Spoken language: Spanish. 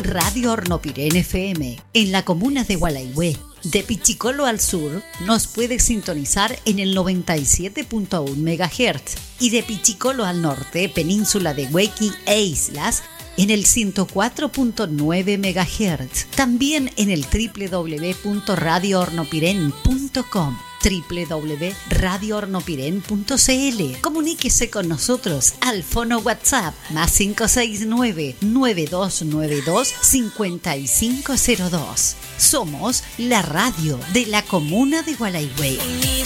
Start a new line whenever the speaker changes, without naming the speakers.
Radio Hornopirén FM, en la comuna de Gualeguay. De Pichicolo al sur, nos puede sintonizar en el 97.1 MHz y de Pichicolo al norte, península de Huequi e islas, en el 104.9 MHz. También en el www.radiohornopiren.com, www.radiohornopiren.cl. Comuníquese con nosotros al fono WhatsApp más 569-9292-5502. Somos la radio de la comuna de Gualeguay.